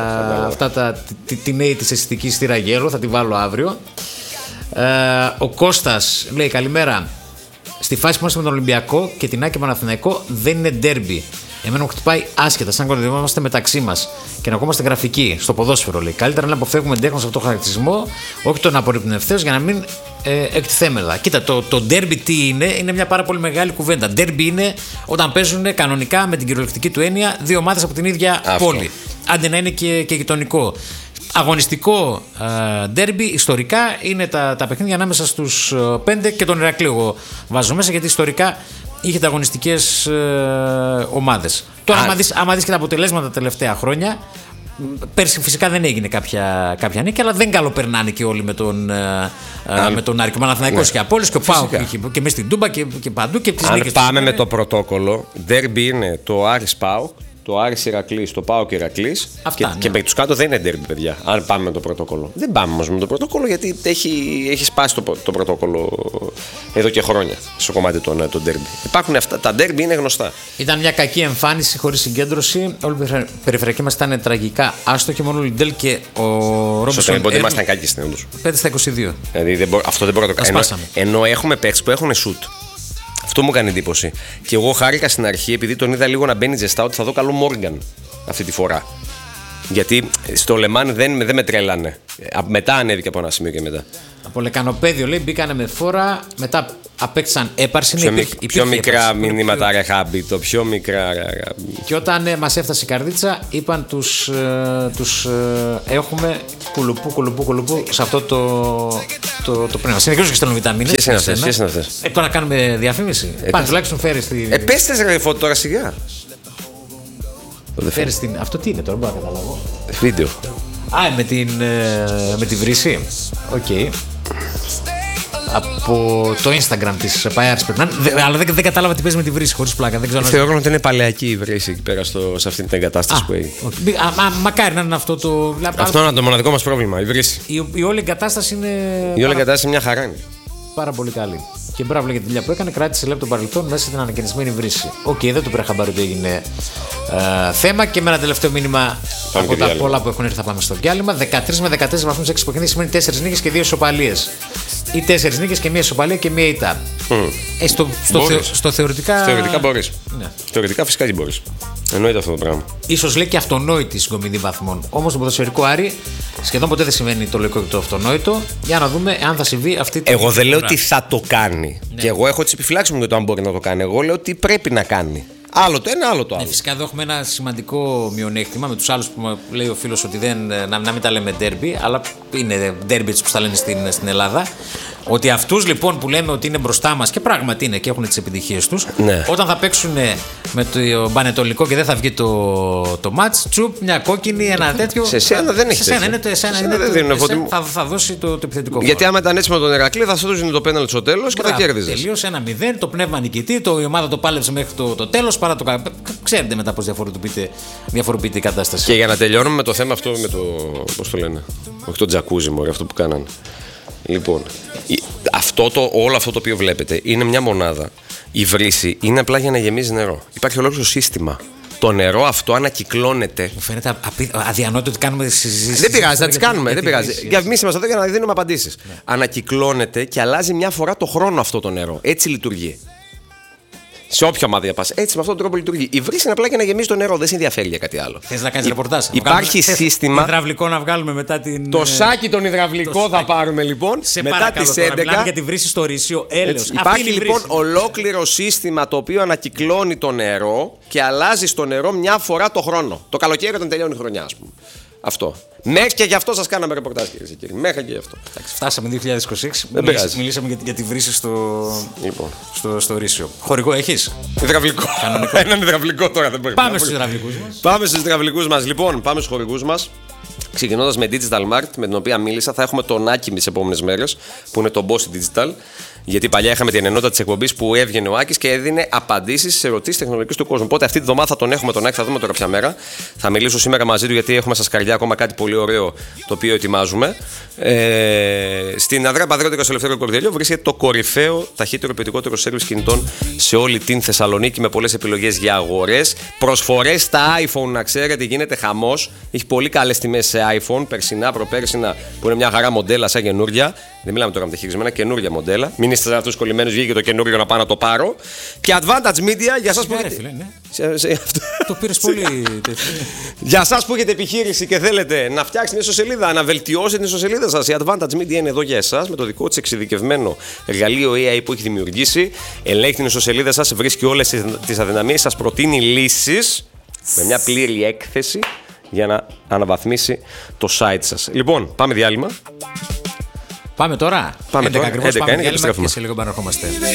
τη νέη της αισθητική στη Ραγέλο, θα τη βάλω αύριο. Ο Κώστας λέει καλημέρα. Στη φάση που είμαστε με τον Ολυμπιακό και την Άκη Παναθηναϊκό δεν είναι ντέρμπι. Εμένα μου χτυπάει άσχετα, σαν κοροϊδευόμαστε μεταξύ μας και να ακούμαστε γραφικοί στο ποδόσφαιρο. Λέει. Καλύτερα να αποφεύγουμε εντέχον σε αυτό το χαρακτηρισμό, όχι τον απορρίπτουν ευθέως για να μην εκτιθέμελα. Κοίτα, το ντέρμπι τι είναι μια πάρα πολύ μεγάλη κουβέντα. Ντέρμπι είναι όταν παίζουν κανονικά με την κυριολεκτική του έννοια δύο ομάδες από την ίδια πόλη. Άντε να είναι και γειτονικό. Αγωνιστικό ντέρμπι ιστορικά είναι τα παιχνίδια ανάμεσα στους 5 και τον Ηρακλή. Εγώ βάζω μέσα γιατί ιστορικά είχε τα αγωνιστικές ομάδες. Τώρα, άμα δεις και τα αποτελέσματα τα τελευταία χρόνια, πέρσι φυσικά δεν έγινε κάποια νίκη, αλλά δεν καλοπερνάνε και όλοι με τον Άρη. Ο Παναθηναϊκός και Απόλλης και ο ΠΑΟΚ και μέσα στην Τούμπα και παντού. Και τις αν πάμε με το πρωτόκολλο, ντέρμπι είναι το Άρης ΠΑΟΚ, το Άρης Ηρακλής, το ΠΑΟΚ Ηρακλής. Και με τους κάτω δεν είναι ντέρμπι, παιδιά. Αν πάμε με το πρωτόκολλο. Δεν πάμε όμως με το πρωτόκολλο, γιατί έχει σπάσει το πρωτόκολλο εδώ και χρόνια στο κομμάτι των ντέρμπι. Υπάρχουν αυτά, τα ντέρμπι είναι γνωστά. Ήταν μια κακή εμφάνιση, χωρίς συγκέντρωση. Όλη η περιφερειακή μας ήταν τραγικά άστοχη. Μόνο ο Λιντέλ και ο Ρόμπινσον. Στο tempo ήμασταν κακοί στην όντως. 5/22. Δηλαδή αυτό δεν μπορώ να το κάνω. Ενώ έχουμε παίκτες που έχουν σουτ. Αυτό μου έκανε εντύπωση. Και εγώ χάρηκα στην αρχή, επειδή τον είδα λίγο να μπαίνει ζεστά, ότι θα δω καλό Μόργαν αυτή τη φορά. Γιατί στο Λεμάν δεν με τρέλανε. Μετά ανέβηκε από ένα σημείο και μετά. Από λεκανοπέδιο, λέει, μπήκανε με φόρα, μετά απέκτησαν έπαρση. Πιο μικρά μηνύματα, ρε Χάμπι, το πιο μικρά. Και όταν μας έφτασε η καρδίτσα, είπαν τους έχουμε κουλουπού σε αυτό το πνεύμα. Συνεχίζουν και στέλνουν βιταμίνες. Ποιες είναι αυτές? Τώρα κάνουμε διαφήμιση. Πάνε τουλάχιστον φέρει στην. Πέστε ρε φώτο τώρα σιγά. Φέρει στην. Αυτό τι είναι τώρα, μπορώ να καταλάβω. Βίντεο. Με τη βρύση. Οκ. Από το Instagram της Παέρας περνάνε. Αλλά δεν κατάλαβα τι παίζει με τη βρύση, χωρίς πλάκα. Θεωρώ ότι είναι παλαιακή η βρύση εκεί πέρα σε αυτή την εγκατάσταση που έχει. Μακάρι να είναι αυτό το. Αυτό είναι το μοναδικό μας πρόβλημα, η βρύση. Η όλη εγκατάσταση είναι. Η όλη εγκατάσταση μια χαρά είναι. Πάρα πολύ καλή. Και μπράβο για τη δουλειά που έκανε, κράτησε λεπτό παρελθόν μέσα στην ανακαινισμένη βρύση. Δεν του πήρα χαμπάρι ότι έγινε θέμα. Και με ένα τελευταίο μήνυμα από τα πολλά που έχουν έρθει θα πάμε στο διάλειμμα. 13 με 14 βαθμούς 6 παιχνίδι σημαίνει 4 νίκες και 2 ισοπαλίες. Ή 4 νίκες και 1 ισοπαλία και 1 ήττα. Στο θεωρητικά. Θεωρητικά μπορείς. Ναι. Θεωρητικά φυσικά δεν μπορείς. Εννοείται αυτό το πράγμα. Ίσως λέει και αυτονόητη συγκομιδή βαθμών. Όμως στο ποδοσφαιρικό Άρη σχεδόν ποτέ δεν συμβαίνει το λογικό και το αυτονόητο. Για να δούμε αν θα συμβεί αυτή τη. Εγώ δεν λέω ότι θα το κάνει. Ναι. Και εγώ έχω τις επιφυλάξεις μου για το αν μπορεί να το κάνει. Εγώ λέω ότι πρέπει να κάνει. Άλλο το ένα, άλλο το άλλο. Ναι, φυσικά εδώ έχουμε ένα σημαντικό μειονέκτημα με τους άλλους που λέει ο φίλος ότι να μην τα λέμε ντέρμπι, αλλά είναι ντέρμπι που τα λένε στην Ελλάδα. Ότι αυτούς λοιπόν που λέμε ότι είναι μπροστά μας και πράγματι είναι και έχουν τις επιτυχίες τους, ναι. Όταν θα παίξουν με το Πανετολικό και δεν θα βγει το μάτς, τσουπ, μια κόκκινη, ένα τέτοιο. Σε σένα δεν έχει. Θα δώσει το επιθετικό. Γιατί άμα ήταν έτσι με τον Ηρακλή, θα σου δώσει το πέναλτι στο τέλος και θα κέρδιζε. Τελείωσε 1-0, το πνεύμα νικητή, η ομάδα το πάλεψε μέχρι το τέλος. Ξέρετε μετά πώς διαφοροποιείται η κατάσταση. Και για να τελειώνουμε με το θέμα αυτό με το. Πώς το λένε? Όχι το τζακούζι, μωρέ, αυτό που κάνανε. Λοιπόν, όλο αυτό το οποίο βλέπετε είναι μια μονάδα. Η βρύση είναι απλά για να γεμίζει νερό. Υπάρχει ολόκληρο σύστημα. Το νερό αυτό ανακυκλώνεται. Μου φαίνεται αδιανόητο ότι κάνουμε συζήτηση. Δεν πειράζει, θα τις κάνουμε. Δεν πειράζει. Για εμείς είμαστε εδώ για να δίνουμε απαντήσεις. Ναι. Ανακυκλώνεται και αλλάζει μια φορά το χρόνο αυτό το νερό. Έτσι λειτουργεί. Σε όποια ομάδα πας. Έτσι με αυτόν τον τρόπο λειτουργεί. Η βρύση είναι απλά για να γεμίσει το νερό. Δεν σε ενδιαφέρει για κάτι άλλο. Θες να κάνεις ρεπορτάζ? Υπάρχει σύστημα. Υδραυλικό να βγάλουμε μετά την. Το σάκι τον υδραυλικό θα πάρουμε λοιπόν. Μετά τις 11. Μιλάμε για τη βρύση στο Ρήσιο. Έλεος. Υπάρχει λοιπόν ολόκληρο σύστημα το οποίο ανακυκλώνει το νερό και αλλάζει στο νερό μια φορά το χρόνο. Το καλοκαίρι όταν τελειώνει η χρονιά, ας πούμε. Αυτό. Μέχρι και γι' αυτό σας κάναμε ρεπορτάζ, κυρίες και κύριοι. Μέχρι και γι' αυτό. Φτάσαμε 2026. Μιλήσαμε για τη βρύση στο Ρήσιο. Χορηγό έχεις? Υδραυλικό. Έναν υδραυλικό τώρα δεν μπορεί. Πάμε στους υδραυλικούς μας. Πάμε στους υδραυλικούς μας. Λοιπόν, πάμε στους χορηγούς μας. Ξεκινώντας με Digital Mart, με την οποία μίλησα, θα έχουμε τον Άκη τις επόμενες μέρες, που είναι το boss Digital. Γιατί παλιά είχαμε την ενότητα της εκπομπής που έβγαινε ο Άκης και έδινε απαντήσεις σε ερωτήσεις τεχνολογικής του κόσμου. Οπότε αυτή τη βδομάδα θα τον έχουμε τον Άκη, θα δούμε τώρα ποια μέρα. Θα μιλήσω σήμερα μαζί του γιατί έχουμε στα σκαριά ακόμα κάτι πολύ ωραίο το οποίο ετοιμάζουμε. Στην Αδρέα Παδρέωτηκα στο Ελευθέριο Κορδιαλιό βρίσκεται το κορυφαίο ταχύτερο ποιοτικότερο σέρβις κινητών σε όλη την Θεσσαλονίκη με πολλές επιλογές για αγορές. Προσφορές στα iPhone, να ξέρετε, γίνεται χαμός. Έχει πολύ καλές τιμές σε iPhone, περσινά, προπέρσινα που είναι μια χαρά μοντέλα σαν καινούρια. Δεν μιλάμε τώρα με τα χειρισμένα, καινούρια μοντέλα. Μην είστε αυτούς κολλημένους, βγήκε το καινούριο να πάω να το πάρω. Και Advantage Media, για σας που έχετε. Το πήρες πολύ. Για σας που έχετε επιχείρηση και θέλετε να φτιάξετε την ιστοσελίδα, να βελτιώσετε την ιστοσελίδα σας, η Advantage Media είναι εδώ για εσάς με το δικό της εξειδικευμένο εργαλείο AI που έχει δημιουργήσει. Ελέγχει την ιστοσελίδα σας, βρίσκει όλες τις αδυναμίες, σας προτείνει λύσεις με μια πλήρη έκθεση για να αναβαθμίσει το site σας. Λοιπόν, πάμε διάλειμμα. Πάμε τώρα. Πάμε 11 ακριβώς, πάμε διάλειμμα και σε λίγο επαναρχόμαστε.